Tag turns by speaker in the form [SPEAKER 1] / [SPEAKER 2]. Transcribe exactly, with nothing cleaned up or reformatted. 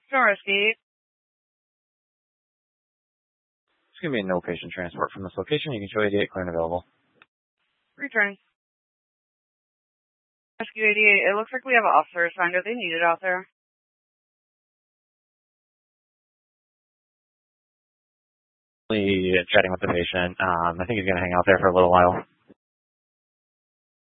[SPEAKER 1] Rescue.
[SPEAKER 2] It's going to be a no patient transport from this location. You can show eighty-eight clear and available.
[SPEAKER 1] Return. Rescue eighty-eight. It looks like we have an officer assigned. Are they needed out there?
[SPEAKER 2] Chatting with the patient. Um, I think he's going to hang out there for a little while.